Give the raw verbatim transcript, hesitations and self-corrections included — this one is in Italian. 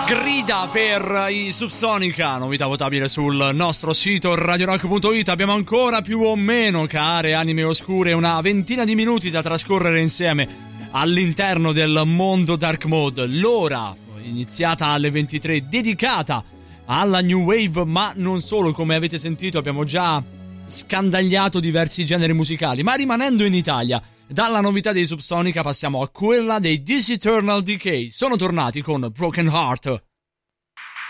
Grida per i Subsonica, novità votabile sul nostro sito radio rock punto it. Abbiamo ancora più o meno, care anime oscure, una ventina di minuti da trascorrere insieme all'interno del mondo Dark Mode. L'ora iniziata alle ventitré, dedicata alla New Wave, ma non solo. Come avete sentito, abbiamo già scandagliato diversi generi musicali, ma rimanendo in Italia, dalla novità dei Subsonica passiamo a quella dei This Eternal Decay. Sono tornati con Broken Heart.